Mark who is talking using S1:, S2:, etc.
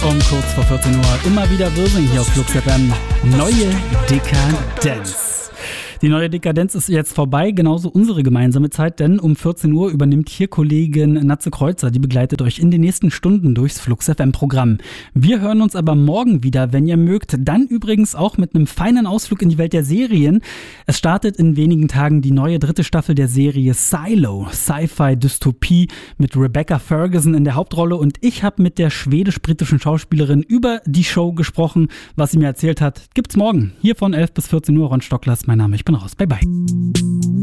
S1: angekommen, kurz vor 14 Uhr. Immer wieder Wirsing hier auf Flux FM. Neue Dekadenz. Die neue Dekadenz ist jetzt vorbei, genauso unsere gemeinsame Zeit, denn um 14 Uhr übernimmt hier Kollegin Natze Kreuzer, die begleitet euch in den nächsten Stunden durchs Flux FM-Programm. Wir hören uns aber morgen wieder, wenn ihr mögt. Dann übrigens auch mit einem feinen Ausflug in die Welt der Serien. Es startet in wenigen Tagen die neue 3. Staffel der Serie Silo, Sci-Fi-Dystopie mit Rebecca Ferguson in der Hauptrolle, und ich habe mit der schwedisch-britischen Schauspielerin über die Show gesprochen. Was sie mir erzählt hat, gibt's morgen. Hier von 11 bis 14 Uhr. Ron Stocklers, mein Name. Ich bin raus. Bye, bye.